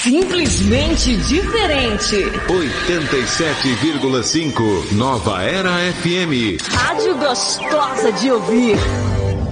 Simplesmente diferente. 87,5 Nova Era FM. Rádio gostosa de ouvir.